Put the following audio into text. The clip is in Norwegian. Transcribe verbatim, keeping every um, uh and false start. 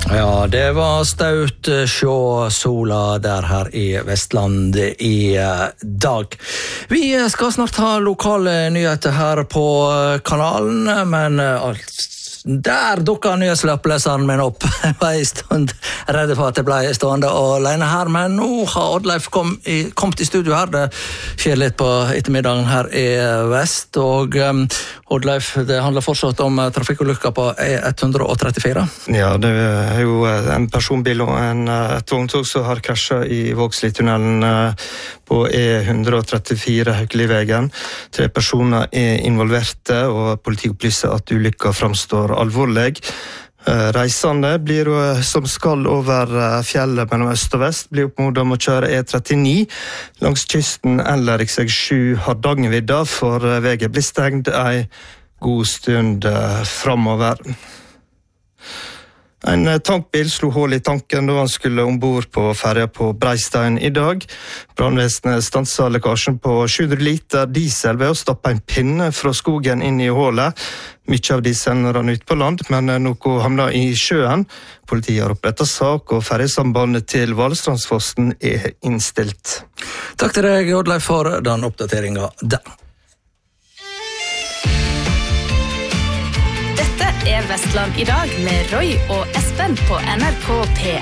Ja, det var staut sjå sola der her i Vestland i dag. Vi skal snart ha lokale nyheter her på kanalen, men alt der dukket nyhetsløpleseren min opp. Jeg var en stund redde for at jeg ble stående alene her, men nå har Oddleif kom i, kommet i studio her. Det skjer litt på ettermiddagen her i vest, og um, Oddleif, det handler fortsatt om trafikkulykker på E one thirty-four. Ja, det er jo en personbil og en, et vogntog som har krasjet i Vågslitunnelen på E one thirty-four Haukeliveien. Tre personer er involverte, og politiet opplyser at ulykka framstår alvorlig. Reisende blir, som skal over fjellet mellom øst og vest, blir oppmodet om å kjøre E thirty-nine langs kysten eller riksvei sju Hardangervidda, for veien blir stengt en god stund framover. En tankbil slo hål i tanken da han skulle ombord på ferja på Breistein i dag. Brannvesenet stanset lekkasjen på sju hundre liter diesel ved å stoppe en pinne fra skogen inn i hålet. Mykje av dieselen rann ut på land, men noe havna i sjøen. Politiet har opprettet sak, og ferjesambandet til Valestrandsfossen er innstilt. Takk til deg, Oddleif, for den oppdateringen der. Dette er Vestland i dag med Roy og Espen på N R K P